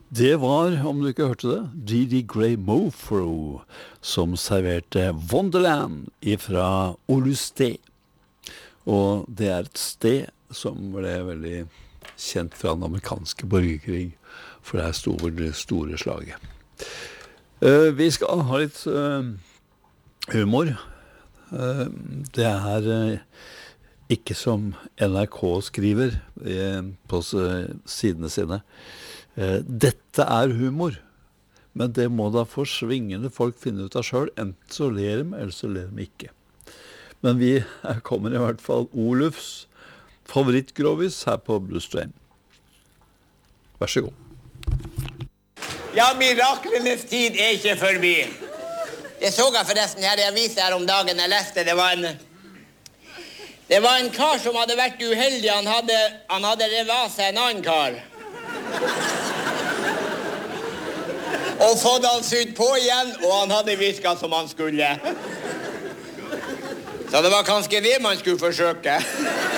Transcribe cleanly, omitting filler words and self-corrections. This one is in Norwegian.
Det var, om du ikke hørte det, Didi Gray Mofro som serverte Wonderland fra Olusté. Og det er et sted som ble veldig kjent fra den amerikanske borgerkrig, for det store slaget. Vi skal ha litt humor. Det er ikke som NRK skriver på sidene sine. Dette er humor, men det må da forsvingende folk finne ut av selv. Enten så ler de, eller så ler de ikke. Men vi kommer i hvert fall Olufs favorittgrovis her på Blue Stream. Vær så god. Ja, miraklenes tid er ikke forbi. Det så jeg forresten her i avisen her om dagen. Jeg leste det var en kar som hadde vært uheldig. Han hadde revet av seg en annen kar. Og fått han sydd på igjen, og han hadde virket som han skulle. Så det var kanskje det man skulle forsøke.